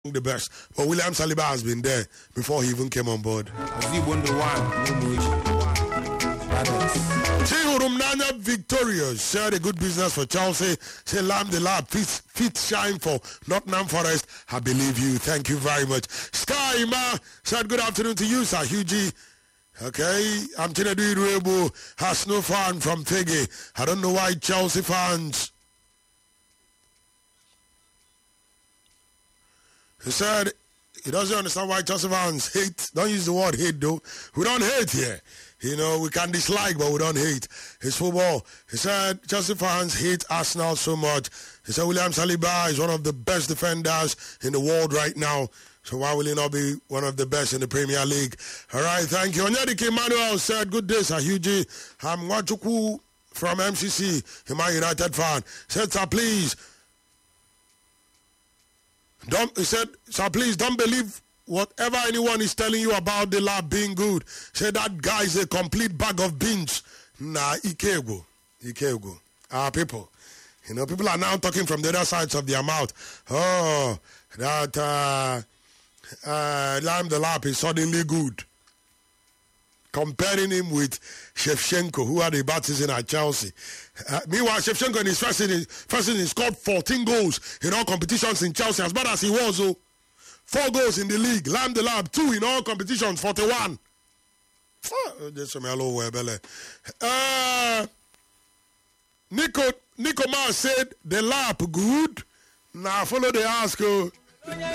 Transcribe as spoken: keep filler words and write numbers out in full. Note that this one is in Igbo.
the best. But William Saliba has been there before he even came on board. Rumnanya victorious. Shared a good business for Chelsea. Say Lam the Lab. Fit, fit shine for Nottingham Forest. I believe you. Thank you very much. Sky Ima said good afternoon to you, Sir Hughie. Okay, I'm Tinedu Iruebu. Has no fan from Fege. I don't know why Chelsea fans. He said he doesn't understand why Chelsea fans hate. Don't use the word hate though. We don't hate here. You know, we can dislike, but we don't hate. It's football. He said Chelsea fans hate Arsenal so much. He said William Saliba is one of the best defenders in the world right now. So why will he not be one of the best in the Premier League? All right, thank you. Onyedike Emmanuel said, good day, Sir Hughie. I'm Wachuku from M C C, a United fan. Said, sir, please. Don't, he said, sir, please don't believe whatever anyone is telling you about the lab being good. Say that guy is a complete bag of beans. Nah, Ikego. Ikego. Our people. You know, people are now talking from the other sides of their mouth. Oh, that uh, uh, Lam the Lap is suddenly good. Comparing him with Shevchenko, who had a bad season at Chelsea. Uh, meanwhile, Shevchenko in his first season, first season scored fourteen goals in all competitions in Chelsea, as bad as he was. Oh, four goals in the league. Lam the Lab, two in all competitions, forty-one. Uh, Nico, Nico Mars said, the Lab good. Now follow the ask.